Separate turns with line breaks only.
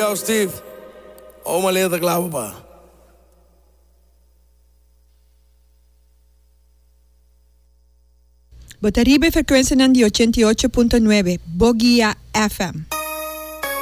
jou, Steve. Oma leert er klaar, papa.
Botaribe frecuencia di 88.9, Bogia FM.